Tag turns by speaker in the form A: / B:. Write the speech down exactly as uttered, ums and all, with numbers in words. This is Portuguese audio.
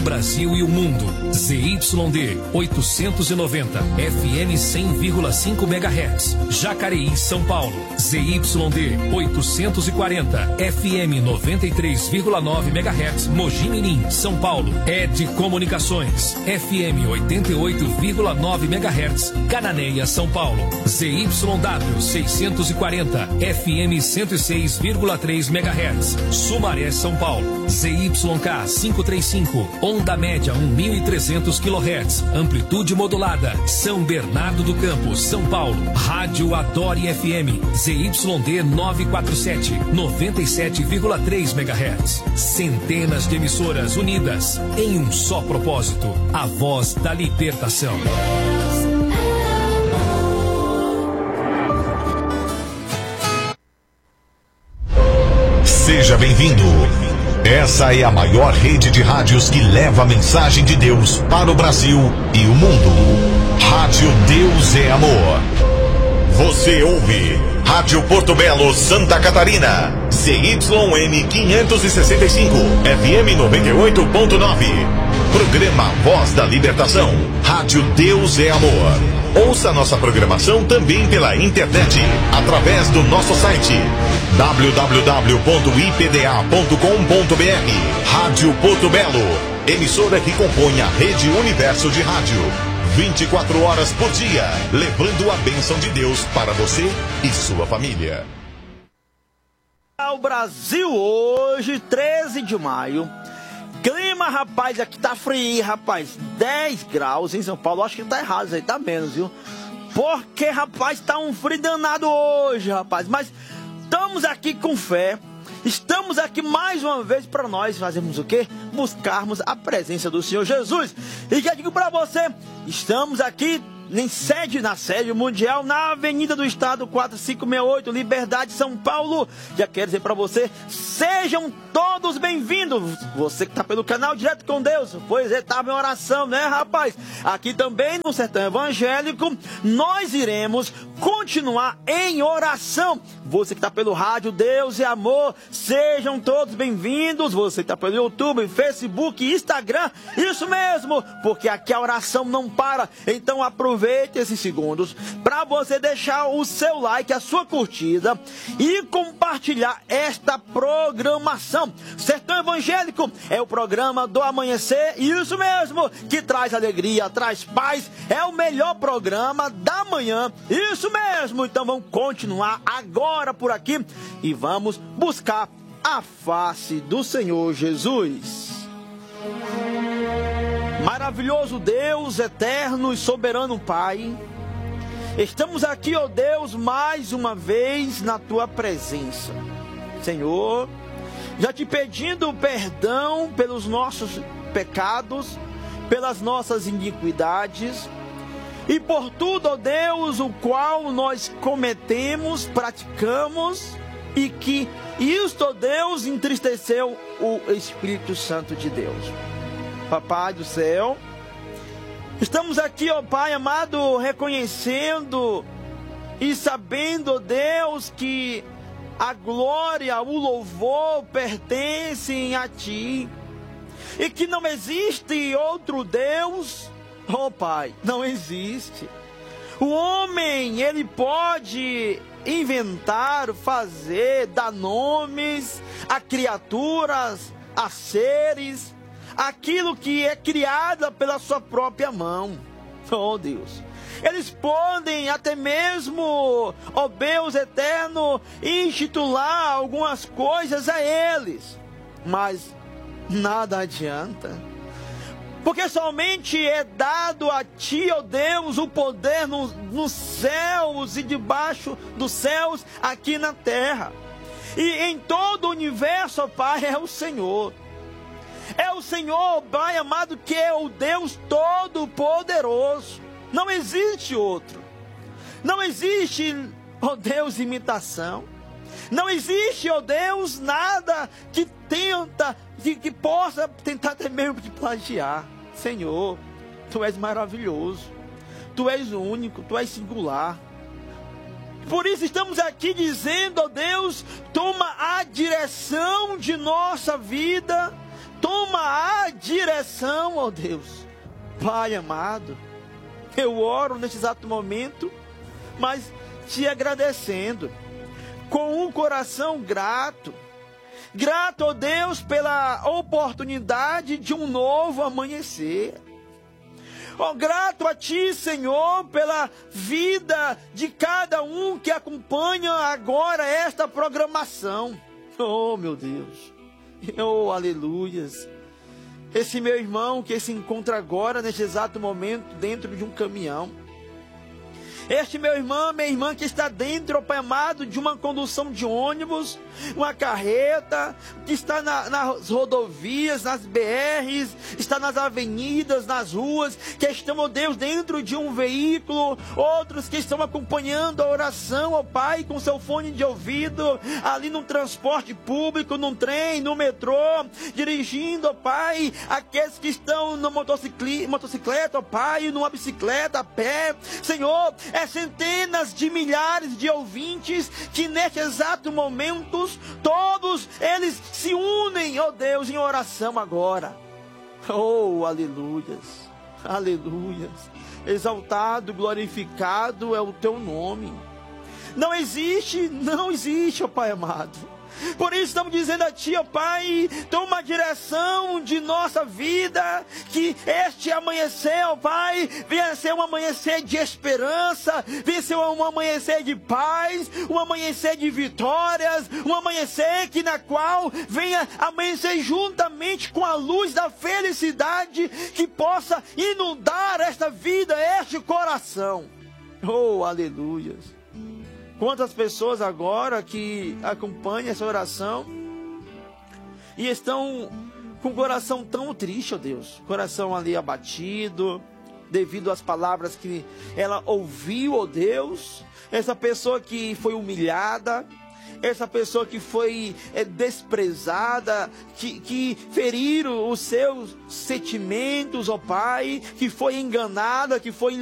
A: Brasil e o mundo. Z Y D oitocentos e noventa, F M cem vírgula cinco megahertz. Jacareí, São Paulo. Z Y D oitocentos e quarenta, F M noventa e três vírgula nove megahertz. Mogi Mirim, São Paulo. Ed Comunicações, F M oitenta e oito vírgula nove megahertz. Cananéia, São Paulo. Z Y W seiscentos e quarenta, F M cento e seis vírgula três megahertz. Sumaré, São Paulo. Z Y K quinhentos e trinta e cinco, onda média mil e trezentos quilohertz, amplitude modulada, São Bernardo do Campo, São Paulo. Rádio Adore F M, Z Y D novecentos e quarenta e sete, noventa e sete vírgula três megahertz. Centenas de emissoras unidas em um só propósito, a voz da libertação.
B: Seja bem-vindo. Essa é a maior rede de rádios que leva a mensagem de Deus para o Brasil e o mundo. Rádio Deus é Amor. Você ouve Rádio Porto Belo, Santa Catarina. Z Y M quinhentos e sessenta e cinco, F M noventa e oito ponto nove. Programa Voz da Libertação. Rádio Deus é Amor. Ouça nossa programação também pela internet, através do nosso site w w w ponto i p d a ponto com ponto b r. Rádio Porto Belo, emissora que compõe a Rede Universo de Rádio. vinte e quatro horas por dia, levando a bênção de Deus para você e sua família.
C: O Brasil hoje, treze de maio. Clima, rapaz, aqui tá frio, rapaz. dez graus em São Paulo. Acho que tá errado isso aí, tá menos, viu? Porque, rapaz, tá um frio danado hoje, rapaz. Mas estamos aqui com fé. Estamos aqui mais uma vez para nós fazermos o quê? Buscarmos a presença do Senhor Jesus. E já digo para você, estamos aqui em sede, na sede mundial, na Avenida do Estado quatrocentos e sessenta e oito, Liberdade, São Paulo. Já quero dizer para você, sejam todos bem-vindos. Você que está pelo canal Direto com Deus, pois é, tá em oração, né, rapaz? Aqui também no Sertão Evangélico, nós iremos continuar em oração. Você que está pelo rádio Deus e Amor, sejam todos bem-vindos. Você que está pelo YouTube, Facebook, Instagram, isso mesmo, porque aqui a oração não para. Então aproveite esses segundos para você deixar o seu like, a sua curtida e compartilhar esta programação. Sertão Evangélico é o programa do amanhecer, isso mesmo, que traz alegria, traz paz, é o melhor programa da manhã, isso mesmo. Então vamos continuar agora por aqui e vamos buscar a face do Senhor Jesus. Maravilhoso Deus, eterno e soberano Pai, estamos aqui, ó Deus, mais uma vez na Tua presença. Senhor, já te pedindo perdão pelos nossos pecados, pelas nossas iniquidades e por tudo, ó Deus, o qual nós cometemos, praticamos e que isto, ó Deus, entristeceu o Espírito Santo de Deus. Papai do céu, estamos aqui, ó Pai amado, reconhecendo e sabendo, ó Deus, que a glória, o louvor pertencem a Ti e que não existe outro Deus, ó Pai, não existe. O homem, ele pode inventar, fazer, dar nomes a criaturas, a seres, aquilo que é criado pela sua própria mão. Oh Deus, eles podem até mesmo, ó Deus eterno, intitular algumas coisas a eles, mas nada adianta, porque somente é dado a Ti, ó Deus, o poder no, nos céus e debaixo dos céus aqui na terra, e em todo o universo, ó Pai, é o Senhor. É o Senhor, Pai amado, que é o Deus Todo-Poderoso. Não existe outro. Não existe, ó Deus, imitação. Não existe, ó Deus, nada que tenta, que, que possa tentar até mesmo te plagiar. Senhor, Tu és maravilhoso. Tu és único, Tu és singular. Por isso estamos aqui dizendo, ó Deus, toma a direção de nossa vida. toma a direção, ó Deus. Pai amado, eu oro neste exato momento, mas te agradecendo, com um coração grato. Grato, ó Deus, pela oportunidade de um novo amanhecer. Ó, grato a Ti, Senhor, pela vida de cada um que acompanha agora esta programação. Oh, meu Deus. Oh, aleluias. Esse meu irmão que se encontra agora, neste exato momento, dentro de um caminhão. Este meu irmão, minha irmã que está dentro, ó Pai amado, de uma condução de ônibus, uma carreta, que está na, nas rodovias, nas B Rs, está nas avenidas, nas ruas, que estão, ó Deus, dentro de um veículo, outros que estão acompanhando a oração, ó Pai, com seu fone de ouvido, ali no transporte público, num trem, no metrô, dirigindo, ó Pai, aqueles que estão na motocicleta, ó Pai, numa bicicleta, a pé, Senhor, é centenas de milhares de ouvintes que neste exato momento, todos eles se unem, ó Deus, em oração agora. Oh, aleluias, aleluias. Exaltado, glorificado é o teu nome. Não existe, não existe, ó Pai amado. Por isso estamos dizendo a Ti, ó Pai, toma a direção de nossa vida, que este amanhecer, ó Pai, venha ser um amanhecer de esperança, venha ser um amanhecer de paz, um amanhecer de vitórias, um amanhecer que na qual venha amanhecer juntamente com a luz da felicidade que possa inundar esta vida, este coração. Oh, aleluias. Quantas pessoas agora que acompanham essa oração e estão com o coração tão triste, ó Deus, coração ali abatido, devido às palavras que ela ouviu, ó Deus, essa pessoa que foi humilhada, essa pessoa que foi é, desprezada, que, que feriram os seus sentimentos, ó Pai, que foi enganada, que foi